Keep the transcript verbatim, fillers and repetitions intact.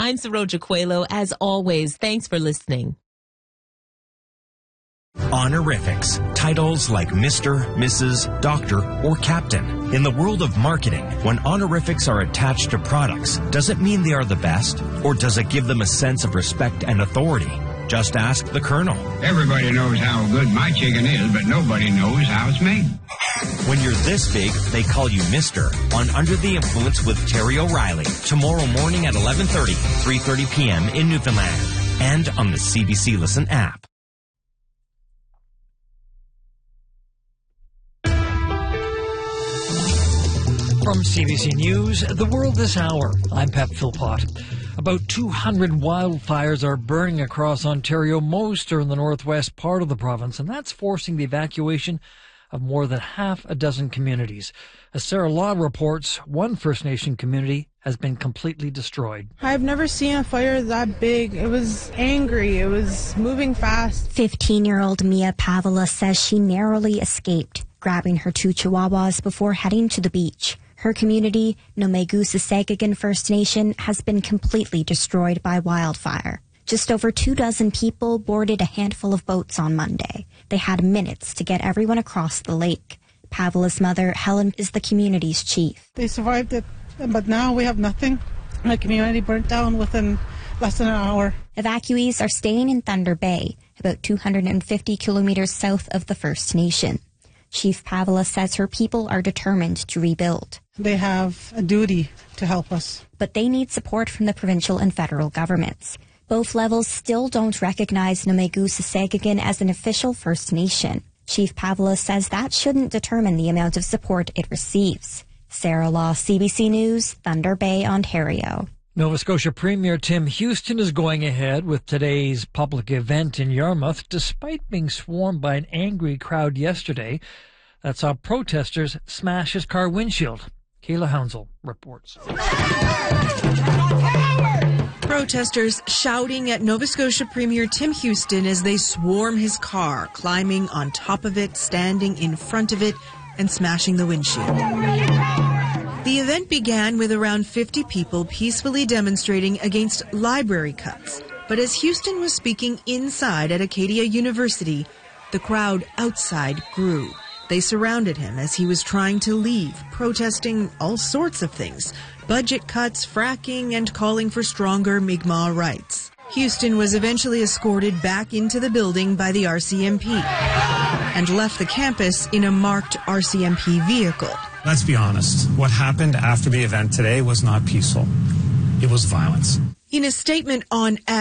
I'm Saroja Coelho. As always, thanks for listening. Honorifics, titles like Mister, Missus, Doctor, or Captain. In the world of marketing, when honorifics are attached to products, does it mean they are the best? Or does it give them a sense of respect and authority? Just ask the Colonel. Everybody knows how good my chicken is, but nobody knows how it's made. When you're this big, they call you Mister on Under the Influence with Terry O'Reilly. Tomorrow morning at eleven thirty, three thirty p.m. in Newfoundland. And on the C B C Listen app. From C B C News, The World This Hour, I'm Pep Philpott. About two hundred wildfires are burning across Ontario. Most are in the northwest part of the province, and that's forcing the evacuation of more than half a dozen communities. As Sarah Law reports, one First Nation community has been completely destroyed. I've never seen a fire that big. It was angry. It was moving fast. fifteen-year-old Mia Pavila says she narrowly escaped, grabbing her two chihuahuas before heading to the beach. Her community, Nomegusa-Segagan First Nation, has been completely destroyed by wildfire. Just over two dozen people boarded a handful of boats on Monday. They had minutes to get everyone across the lake. Pavila's mother, Helen, is the community's chief. They survived it, but now we have nothing. My community burnt down within less than an hour. Evacuees are staying in Thunder Bay, about two hundred fifty kilometers south of the First Nation. Chief Pavila says her people are determined to rebuild. They have a duty to help us. But they need support from the provincial and federal governments. Both levels still don't recognize Nomegusa-Segagan as an official First Nation. Chief Pavila says that shouldn't determine the amount of support it receives. Sarah Law, C B C News, Thunder Bay, Ontario. Nova Scotia Premier Tim Houston is going ahead with today's public event in Yarmouth, despite being swarmed by an angry crowd yesterday that saw protesters smash his car windshield. Kayla Hounsell reports. Protesters shouting at Nova Scotia Premier Tim Houston as they swarm his car, climbing on top of it, standing in front of it, and smashing the windshield. The event began with around fifty people peacefully demonstrating against library cuts. But as Houston was speaking inside at Acadia University, the crowd outside grew. They surrounded him as he was trying to leave, protesting all sorts of things, budget cuts, fracking, and calling for stronger Mi'kmaq rights. Houston was eventually escorted back into the building by the R C M P and left the campus in a marked R C M P vehicle. Let's be honest. What happened after the event today was not peaceful. It was violence. In a statement on